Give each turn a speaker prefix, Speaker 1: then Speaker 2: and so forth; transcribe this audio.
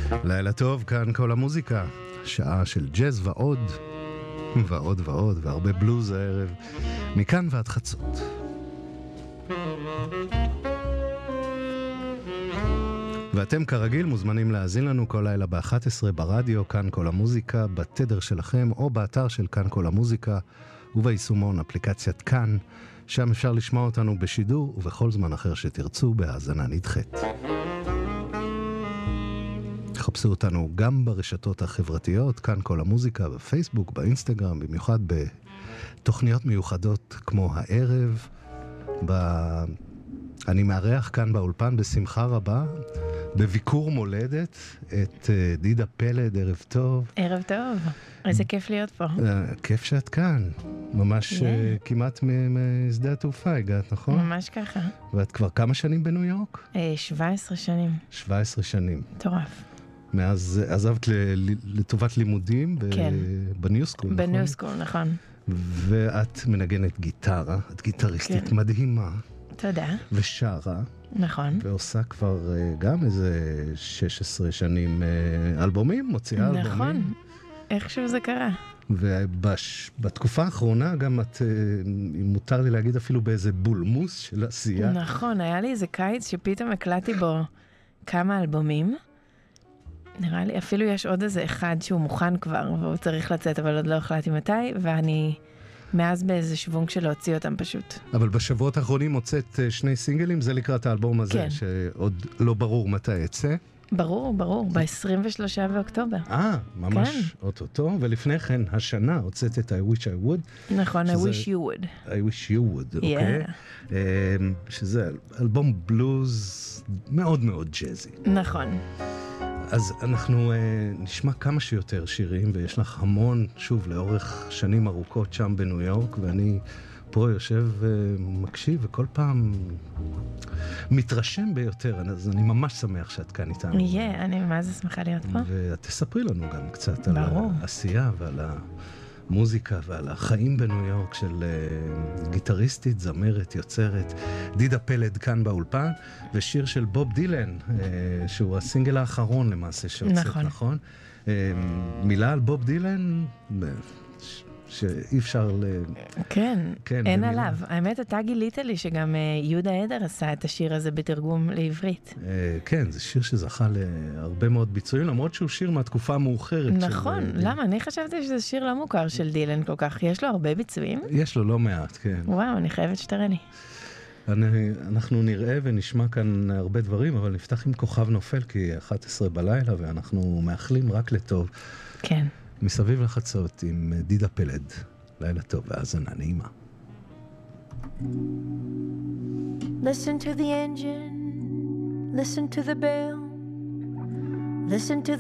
Speaker 1: לילה טוב, כאן כל המוזיקה, שעה של ג'אז ועוד ועוד ועוד, והרבה בלוז הערב, מכאן ועד חצות. ואתם כרגיל מוזמנים להאזין לנו כל לילה ב-11 ברדיו, כאן כל המוזיקה, בתדר שלכם או באתר של כאן כל המוזיקה, וביישומון אפליקציית כאן, שם אפשר לשמוע אותנו בשידור ובכל זמן אחר שתרצו בהאזנה נדחית. חפשו אותנו גם ברשתות החברתיות, כאן כל המוזיקה, בפייסבוק, באינסטגרם, במיוחד בתוכניות מיוחדות כמו הערב. אני מארח כאן באולפן בשמחה רבה, בביקור מולדת, את דידה פלד. ערב טוב.
Speaker 2: ערב טוב, איזה כיף להיות פה.
Speaker 1: כיף שאת כאן, ממש כמעט משדה התעופה הגעת, נכון?
Speaker 2: ממש ככה.
Speaker 1: ואת כבר כמה שנים בניו יורק?
Speaker 2: 17 שנים.
Speaker 1: 17 שנים.
Speaker 2: מטורף.
Speaker 1: מאז עזבת לטובת לימודים בניו סקול, נכון?
Speaker 2: בניו סקול, נכון.
Speaker 1: ואת מנגנת גיטרה, את גיטריסטית מדהימה.
Speaker 2: תודה.
Speaker 1: ושרה.
Speaker 2: נכון.
Speaker 1: ועושה כבר גם איזה 16 שנים אלבומים, מוציאה אלבומים.
Speaker 2: נכון, איכשהו זה קרה.
Speaker 1: ובתקופה האחרונה גם את, אם מותר לי להגיד, אפילו באיזה בולמוס של עשייה.
Speaker 2: נכון, היה לי איזה קיץ שפתאום הקלטתי בו כמה אלבומים. נראה לי, אפילו יש עוד איזה אחד שהוא מוכן כבר, והוא צריך לצאת, אבל עוד לא החלטתי מתי, ואני מאז באיזה שוונג של להוציא אותם פשוט.
Speaker 1: אבל בשבועות האחרונים הוצאת 2 סינגלים, זה לקראת האלבום הזה,
Speaker 2: כן.
Speaker 1: שעוד לא ברור מתי יצא.
Speaker 2: ברור, ברור, ב-23 באוקטובר.
Speaker 1: ממש
Speaker 2: כן.
Speaker 1: אוטוטו, ולפני כן השנה הוצאת את I Wish I Would.
Speaker 2: נכון, I Wish You Would.
Speaker 1: I Wish You Would, אוקיי? שזה אלבום בלוז מאוד מאוד ג'אזי.
Speaker 2: נכון.
Speaker 1: אז אנחנו נשמע כמה שיותר שירים, ויש לך המון, שוב, לאורך שנים ארוכות שם בניו יורק, ואני פה יושב ומקשיב, וכל פעם מתרשם ביותר, אז אני ממש שמח שאת כאן איתנו.
Speaker 2: אני ממש שמחה להיות פה.
Speaker 1: ותספרי לנו גם קצת על העשייה ועל המוזיקה ועל החיים בניו יורק של גיטריסטית, זמרת, יוצרת. דידה פלד כאן באולפן, ושיר של בוב דילן, שהוא הסינגל האחרון למעשה שהוצאת, נכון? מילה על בוב דילן, שאי אפשר
Speaker 2: כן, אין עליו. האמת, אתה גילית לי שגם יהודה עדר עשה את השיר הזה בתרגום לעברית.
Speaker 1: כן, זה שיר שזכה להרבה מאוד ביצועים, למרות שהוא שיר מהתקופה המאוחרת.
Speaker 2: נכון, למה? אני חשבתי שזה שיר לא מוכר של דילן כל כך. יש לו הרבה ביצועים?
Speaker 1: יש לו לא מעט, כן.
Speaker 2: וואו, אני חייבת שתראה לי.
Speaker 1: אנחנו נראה ונשמע כאן הרבה דברים, אבל נפתח עם כוכב נופל, כי 11 בלילה, ואנחנו מאחלים רק לטוב.
Speaker 2: כן.
Speaker 1: מסביב לחצות עם דידה פלד. לילה טוב והאזנה נעימה.
Speaker 3: Listen to the engine, listen to the bell, listen to